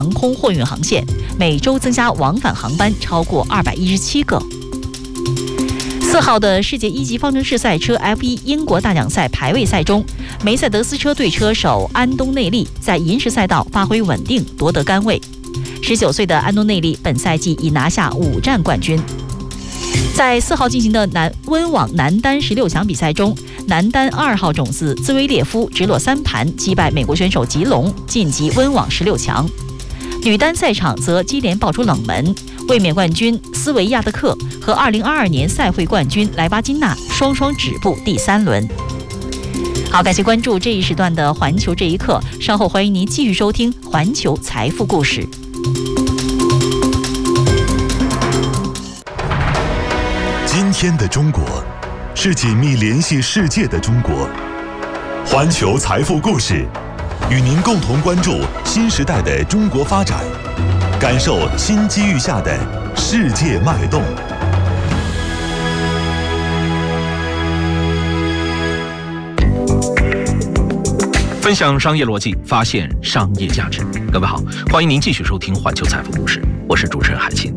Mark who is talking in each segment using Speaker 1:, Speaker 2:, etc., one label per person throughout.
Speaker 1: 航空货运航线，每周增加往返航班超过217个。4号的世界一级方程式赛车 F1 英国大奖赛排位赛中，梅赛德斯车队车手安东内利在银石赛道发挥稳定，夺得杆位。19岁的安东内利本赛季已拿下5站冠军。在4号进行的温网男单16强比赛中，男单2号种子兹维列夫直落3盘击败美国选手吉隆，晋级温网16强。女单赛场则接连爆出冷门，卫冕冠军斯维亚德克和2022年赛会冠军莱巴金娜双双止步第3轮。好，感谢关注这一时段的环球这一刻，稍后欢迎您继续收听环球财富故事。
Speaker 2: 今天的中国是紧密联系世界的中国。环球财富故事与您共同关注新时代的中国发展，感受新机遇下的世界脉动。
Speaker 3: 分享商业逻辑，发现商业价值。各位好，欢迎您继续收听环球财富故事，我是主持人海清。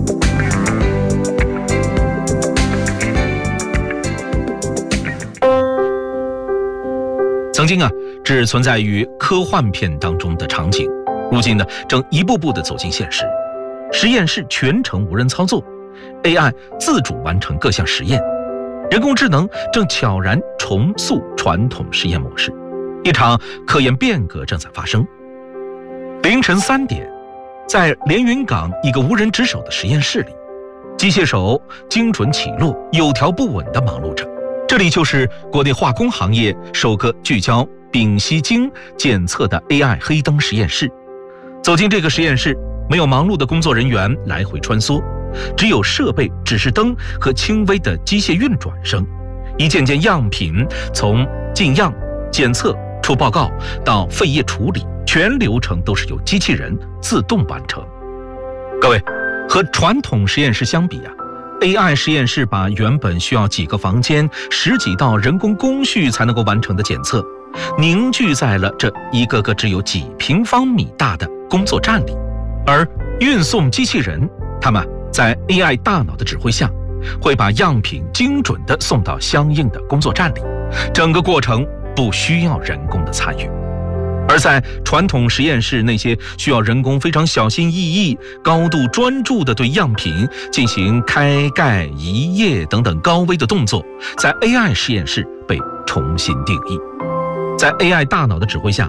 Speaker 3: 曾经只存在于科幻片当中的场景，如今正一步步地走进现实。实验室全程无人操作， AI 自主完成各项实验，人工智能正悄然重塑传统实验模式。一场科研变革正在发生。凌晨3点，在连云港一个无人值守的实验室里，机械手精准起落，有条不紊地忙碌着。这里就是国内化工行业首个聚焦丙烯腈检测的 AI 黑灯实验室。走进这个实验室，没有忙碌的工作人员来回穿梭，只有设备、指示灯和轻微的机械运转声。一件件样品从进样、检测、出报告到废液处理，全流程都是由机器人自动完成。各位，和传统实验室相比AI 实验室把原本需要几个房间、10几道人工工序才能够完成的检测，凝聚在了这一个个只有几平方米大的工作站里。而运送机器人，他们在 AI 大脑的指挥下，会把样品精准地送到相应的工作站里，整个过程不需要人工的参与。而在传统实验室，那些需要人工非常小心翼翼、高度专注地对样品进行开盖、移液等等高危的动作，在 AI 实验室被重新定义。在 AI 大脑的指挥下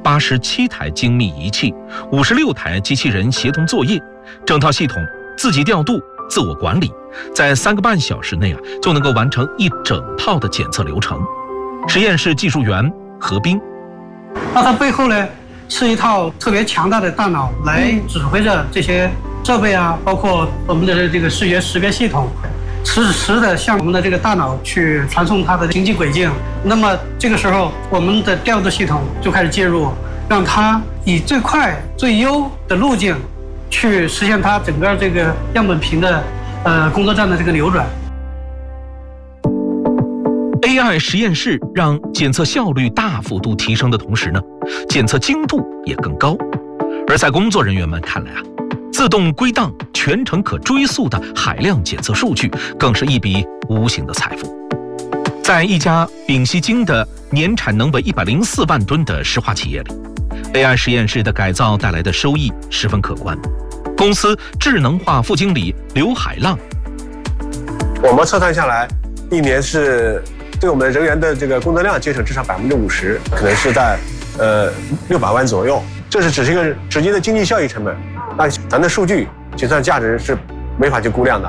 Speaker 3: ，87台精密仪器、56台机器人协同作业，整套系统自己调度、自我管理，在3个半小时内就能够完成一整套的检测流程。实验室技术员何冰，
Speaker 4: 那它背后呢，是一套特别强大的大脑来指挥着这些设备包括我们的这个视觉识别系统，实时的向我们的这个大脑去传送它的行进轨迹。那么这个时候，我们的调度系统就开始介入，让它以最快最优的路径去实现它整个这个样本屏的工作站的这个流转。
Speaker 3: AI 实验室让检测效率大幅度提升的同时检测精度也更高。而在工作人员们看来自动归档、全程可追溯的海量检测数据，更是一笔无形的财富。在一家丙烯腈的年产能为104万吨的石化企业里， AI 实验室的改造带来的收益十分可观。公司智能化副经理刘海浪，
Speaker 5: 我们测算下来，一年是对我们的人员的这个工作量节省至少50%，可能是在600万左右。这是只是一个直接的经济效益成本，那咱的数据计算价值是没法去估量的。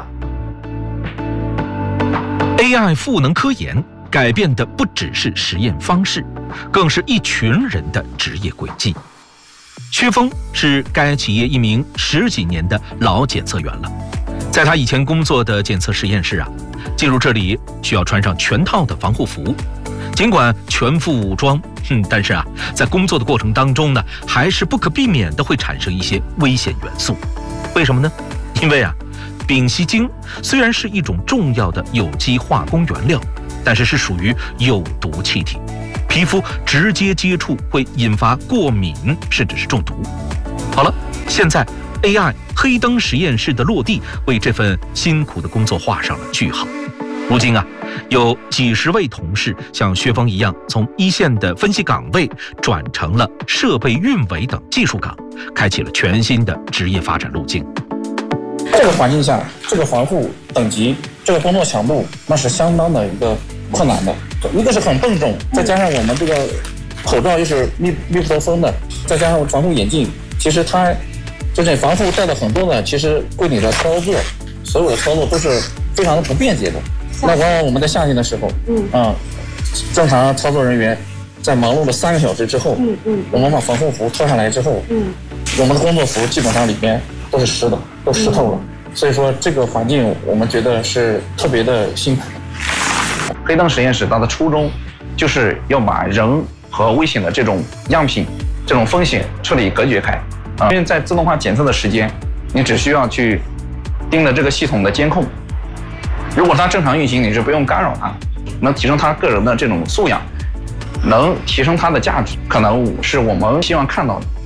Speaker 3: AI 赋能科研，改变的不只是实验方式，更是一群人的职业轨迹。薛峰是该企业一名10几年的老检测员了，在他以前工作的检测实验室进入这里需要穿上全套的防护服，尽管全副武装，但是在工作的过程当中还是不可避免的会产生一些危险元素。为什么呢？因为丙烯腈虽然是一种重要的有机化工原料，但是属于有毒气体，皮肤直接接触会引发过敏甚至是中毒。好了， 现在 AI 黑灯实验室的落地，为这份辛苦的工作画上了句号。如今啊，有几十位同事像薛峰一样，从一线的分析岗位转成了设备运维等技术岗，开启了全新的职业发展路径。
Speaker 6: 这个环境下，这个防护等级，这个工作强度，那是相当的一个困难的。一个是很笨重，再加上我们这个口罩又是密不透风的，再加上防护眼镜，其实它这种防护戴的很多呢，其实柜里的操作，所有的操作都是非常的不便捷的。那往往我们在夏天的时候，正常操作人员在忙碌了3个小时之后，我们把防护服脱下来之后，我们的工作服基本上里面都是湿的，都湿透了。所以说这个环境我们觉得是特别的辛苦。
Speaker 7: 黑灯实验室它的初衷就是要把人和危险的这种样品、这种风险彻底隔绝开。因为在自动化检测的时间，你只需要去盯着这个系统的监控。如果它正常运行，你是不用干扰它，能提升它个人的这种素养，能提升它的价值，可能是我们希望看到的。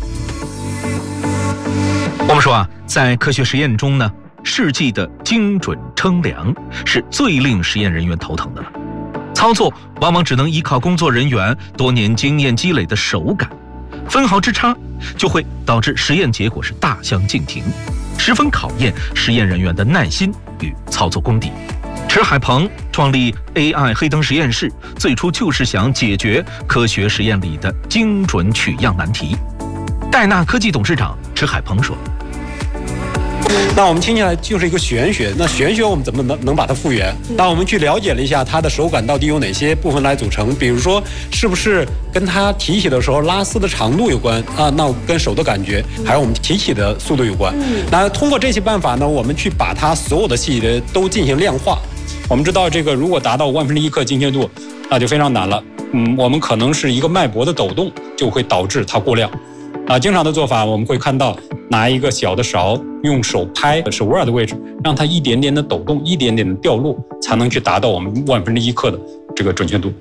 Speaker 3: 我们说啊，在科学实验中呢，试剂的精准称量是最令实验人员头疼的了。操作往往只能依靠工作人员多年经验积累的手感，分毫之差就会导致实验结果是大相径庭，十分考验实验人员的耐心与操作功底。池海鹏创立 AI 黑灯实验室，最初就是想解决科学实验里的精准取样难题。戴纳科技董事长池海鹏说：“
Speaker 8: 那我们听起来就是一个玄学，那玄学我们怎么能把它复原？那我们去了解了一下它的手感到底有哪些部分来组成，比如说是不是跟它提起的时候拉丝的长度有关啊？那跟手的感觉，还有我们提起的速度有关。那通过这些办法呢，我们去把它所有的细节都进行量化。我们知道这个如果达到1/1000克精确度，那就非常难了。我们可能是一个脉搏的抖动就会导致它过量。经常的做法我们会看到，拿一个小的勺，用手拍手腕的位置，让它一点点的抖动，一点点的掉落，才能去达到我们1/1000克的这个准确度。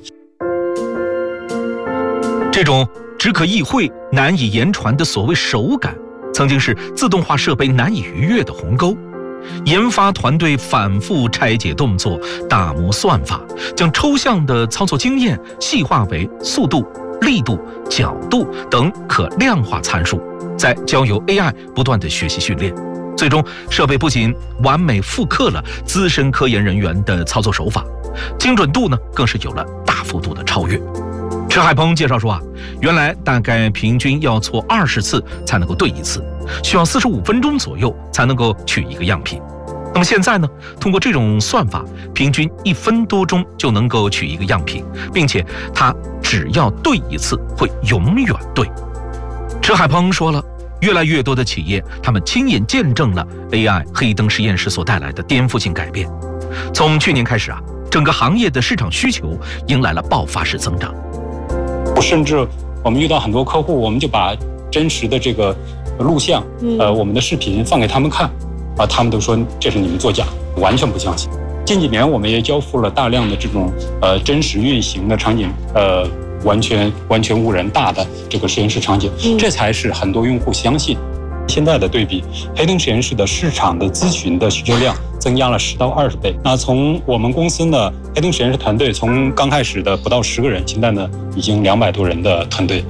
Speaker 3: 这种只可意会、难以言传的所谓手感，曾经是自动化设备难以逾越的鸿沟。研发团队反复拆解动作，打磨算法，将抽象的操作经验细化为速度、力度、角度等可量化参数，再交由 AI 不断的学习训练，最终设备不仅完美复刻了资深科研人员的操作手法，精准度呢更是有了大幅度的超越。池海鹏介绍说原来大概平均要错20次才能够对一次，需要45分钟左右才能够取一个样品。那么现在呢，通过这种算法，平均1分多钟就能够取一个样品，并且它只要对一次会永远对。池海鹏说了，越来越多的企业他们亲眼见证了 AI 黑灯实验室所带来的颠覆性改变。从去年开始整个行业的市场需求迎来了爆发式增长。
Speaker 8: 甚至我们遇到很多客户，我们就把真实的这个录像，我们的视频放给他们看，他们都说这是你们作假，完全不相信。近几年我们也交付了大量的这种真实运行的场景，完全无人大的这个实验室场景，这才是很多用户相信。现在的对比，黑灯实验室的市场的咨询的需求量增加了10到20倍。那从我们公司呢，黑灯实验室团队从刚开始的不到10个人，现在呢已经200多人的团队。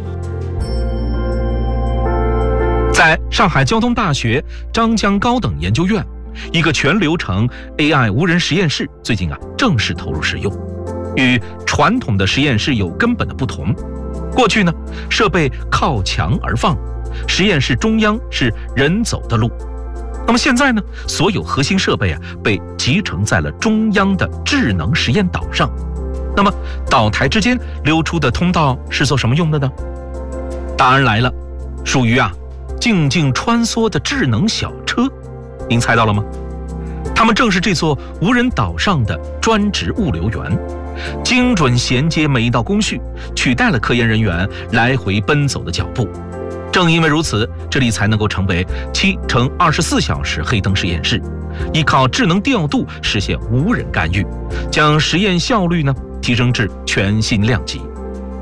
Speaker 3: 在上海交通大学张江高等研究院，一个全流程 AI 无人实验室最近正式投入使用。与传统的实验室有根本的不同，过去呢，设备靠墙而放，实验室中央是人走的路。那么现在呢，所有核心设备被集成在了中央的智能实验岛上。那么岛台之间流出的通道是做什么用的呢？答案来了，属于静静穿梭的智能小车。您猜到了吗？它们正是这座无人岛上的专职物流员，精准衔接每一道工序，取代了科研人员来回奔走的脚步。正因为如此，这里才能够成为7×24小时黑灯实验室，依靠智能调度实现无人干预，将实验效率呢提升至全新量级。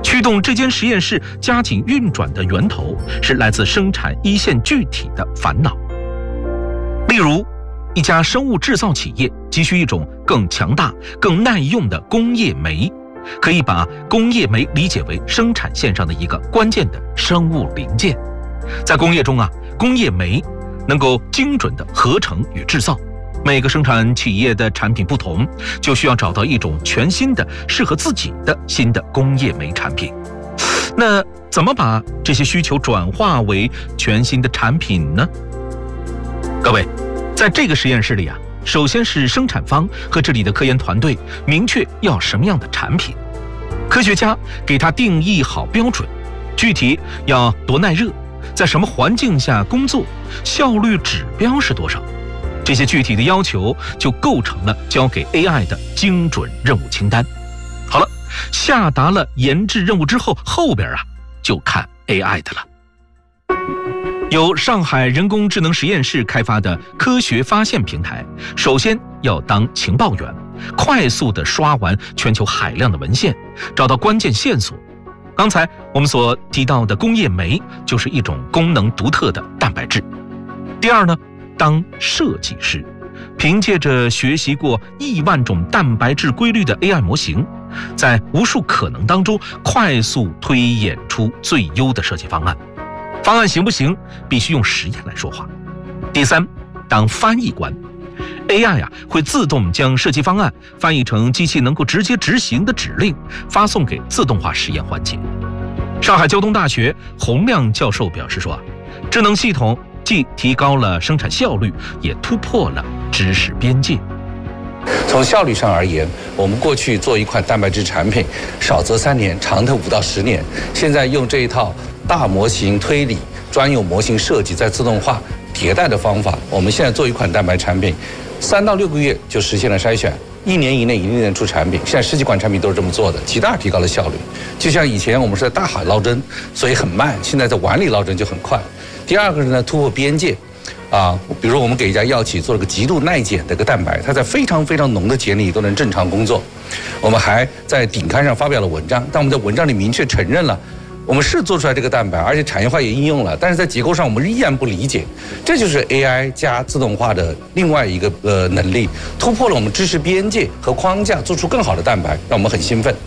Speaker 3: 驱动这间实验室加紧运转的源头是来自生产一线具体的烦恼。例如，一家生物制造企业急需一种更强大、更耐用的工业酶，可以把工业酶理解为生产线上的一个关键的生物零件。在工业中工业酶能够精准的合成与制造。每个生产企业的产品不同，就需要找到一种全新的、适合自己的新的工业酶产品。那怎么把这些需求转化为全新的产品呢？各位，在这个实验室里首先是生产方和这里的科研团队明确要什么样的产品，科学家给它定义好标准，具体要多耐热，在什么环境下工作，效率指标是多少。这些具体的要求就构成了交给 AI 的精准任务清单。好了，下达了研制任务之后，后边就看 AI 的了。由上海人工智能实验室开发的科学发现平台，首先要当情报员，快速地刷完全球海量的文献，找到关键线索。刚才我们所提到的工业酶就是一种功能独特的蛋白质。第二呢，当设计师，凭借着学习过亿万种蛋白质规律的 AI 模型，在无数可能当中快速推演出最优的设计方案。方案行不行，必须用实验来说话。第三，当翻译官， AI 会自动将设计方案翻译成机器能够直接执行的指令，发送给自动化实验环节。上海交通大学洪亮教授表示说，智能系统既提高了生产效率，也突破了知识边界。
Speaker 9: 从效率上而言，我们过去做一款蛋白质产品，少则3年，长的5到10年。现在用这一套大模型推理、专用模型设计、再自动化迭代的方法，我们现在做一款蛋白产品，3到6个月就实现了筛选，1年以内一定能出产品。现在10几款产品都是这么做的，极大提高了效率。就像以前我们是在大海捞针，所以很慢，现在在碗里捞针就很快。第二个呢，突破边界。比如说我们给一家药企做了个极度耐碱的一个蛋白，它在非常非常浓的碱里都能正常工作。我们还在顶刊上发表了文章，但我们在文章里明确承认了，我们是做出来这个蛋白，而且产业化也应用了，但是在结构上我们依然不理解。这就是 AI 加自动化的另外一个能力，突破了我们知识边界和框架，做出更好的蛋白，让我们很兴奋。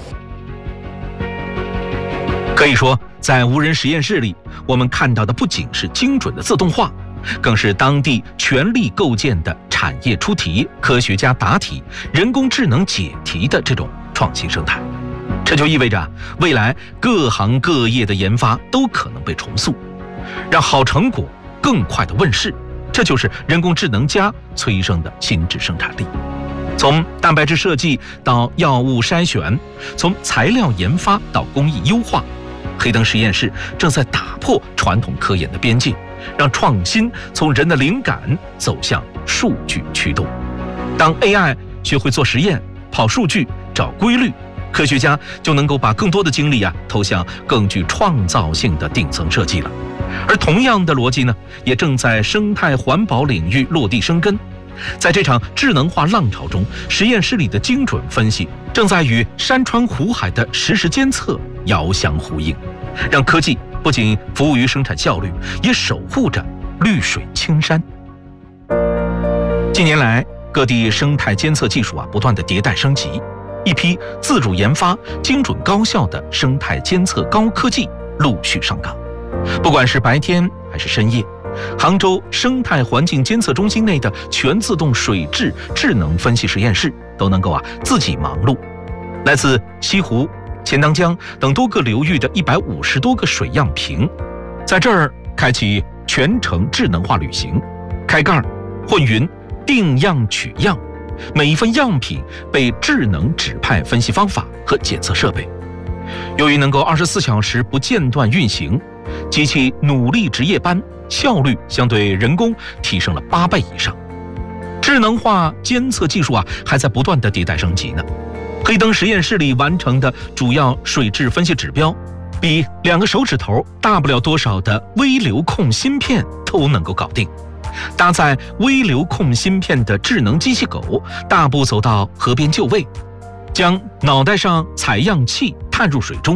Speaker 3: 可以说，在无人实验室里，我们看到的不仅是精准的自动化，更是当地全力构建的产业出题、科学家答题、人工智能解题的这种创新生态。这就意味着未来各行各业的研发都可能被重塑，让好成果更快地问世。这就是人工智能加催生的新质生产力。从蛋白质设计到药物筛选，从材料研发到工艺优化，黑灯实验室正在打破传统科研的边界，让创新从人的灵感走向数据驱动。当 AI 学会做实验、跑数据、找规律，科学家就能够把更多的精力投向更具创造性的顶层设计了。而同样的逻辑呢，也正在生态环保领域落地生根。在这场智能化浪潮中，实验室里的精准分析正在与山川湖海的实时监测遥相呼应，让科技不仅服务于生产效率，也守护着绿水青山。近年来，各地生态监测技术不断的迭代升级，一批自主研发、精准高效的生态监测高科技陆续上岗。不管是白天还是深夜，杭州生态环境监测中心内的全自动水质智能分析实验室都能够自己忙碌。来自西湖、钱塘江等多个流域的150多个水样瓶，在这儿开启全程智能化旅行，开盖、混匀、定样取样，每一份样品被智能指派分析方法和检测设备。由于能够24小时不间断运行，机器努力值夜班，效率相对人工提升了8倍以上。智能化监测技术还在不断的迭代升级呢。黑灯实验室里完成的主要水质分析指标，比2个手指头大不了多少的微流控芯片都能够搞定。搭载微流控芯片的智能机器狗大步走到河边就位，将脑袋上采样器探入水中，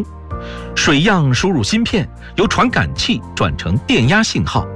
Speaker 3: 水样输入芯片，由传感器转成电压信号，